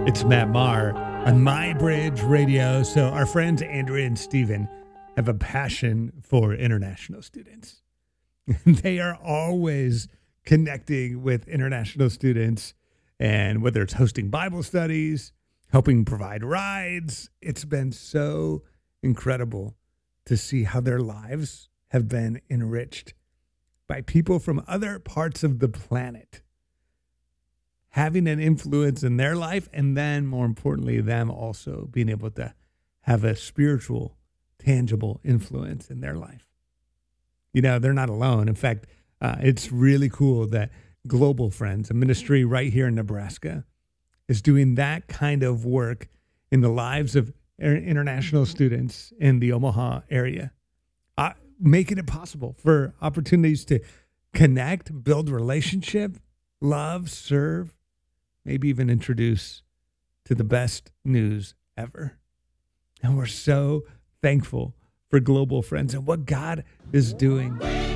It's Matt Maher on My Bridge Radio. So our friends Andrea and Steven have a passion for international students. They are always connecting with international students, and whether it's hosting Bible studies, helping provide rides, it's been so incredible to see how their lives have been enriched by people from other parts of the planet having an influence in their life, and then more importantly, them also being able to have a spiritual, tangible influence in their life. You know, they're not alone. In fact, it's really cool that Global Friends, a ministry right here in Nebraska, is doing that kind of work in the lives of international students in the Omaha area, making it possible for opportunities to connect, build relationship, love, serve, maybe even introduce to the best news ever. And we're so thankful for Global Friends and what God is doing.